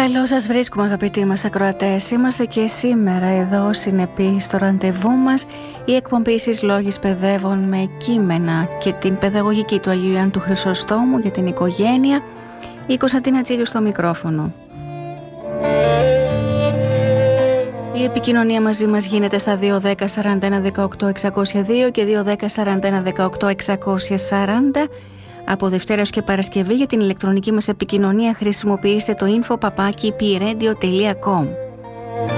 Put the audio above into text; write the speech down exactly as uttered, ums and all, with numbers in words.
Καλώς σας βρίσκουμε, αγαπητοί μας ακροατές. Είμαστε και σήμερα εδώ συνεπείς στο ραντεβού μας. Η εκπομπή «Σεις Λόγης παιδεύων» με κείμενα και την παιδαγωγική του Αγίου Ιωάννου του Χρυσοστόμου για την οικογένεια. Η Κωνσταντίνα Τσίλιου στο μικρόφωνο. Η επικοινωνία μαζί μας γίνεται στα δύο δέκα σαράντα ένα δεκαοκτώ εξακόσια δύο και δύο δέκα σαράντα ένα δεκαοκτώ εξακόσια σαράντα. Από Δευτέρα έως και Παρασκευή για την ηλεκτρονική μας επικοινωνία χρησιμοποιήστε το info παπάκι πι radio τελεία com.